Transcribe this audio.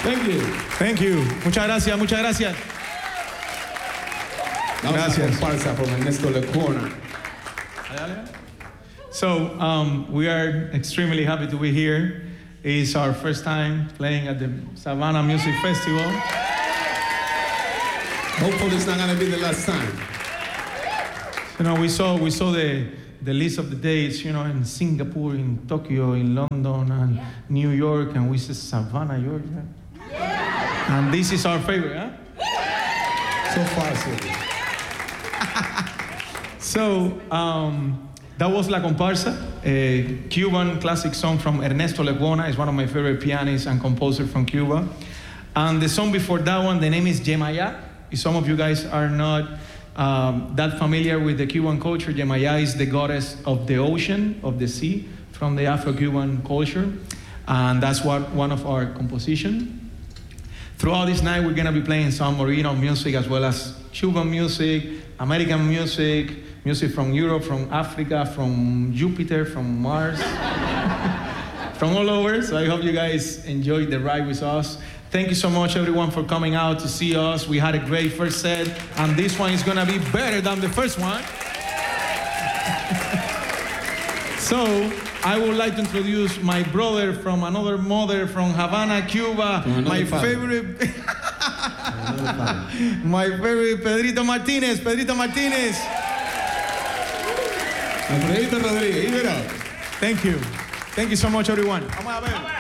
Thank you. Thank you. Muchas gracias, muchas gracias. Gracias. Comparsa from Ernesto Lecuona. So we are extremely happy to be here. It's our first time playing at the Savannah Music Festival. Hopefully it's not going to be the last time. You know, we saw the list of the dates, you know, in Singapore, in Tokyo, in London, and New York, and we said Savannah, Georgia. Yeah. And this is our favorite, huh? So far, so. So, that was La Comparsa, a Cuban classic song from Ernesto Lecuona. It's one of my favorite pianists and composer from Cuba. And the song before that one, the name is Yemaya. If some of you guys are not that familiar with the Cuban culture, Yemaya is the goddess of the ocean, of the sea, from the Afro-Cuban culture. And that's one of our compositions. Throughout this night, we're going to be playing some original music as well as Cuban music, American music, music from Europe, from Africa, from Jupiter, from Mars, from all over. So I hope you guys enjoyed the ride with us. Thank you so much, everyone, for coming out to see us. We had a great first set, and this one is going to be better than the first one. So I would like to introduce my brother from another mother from Havana, Cuba, my favorite, my favorite Pedrito Martinez. Pedrito Martinez. Alfredito Rodríguez, give it up. Thank you. Thank you so much, everyone. Vamos a ver.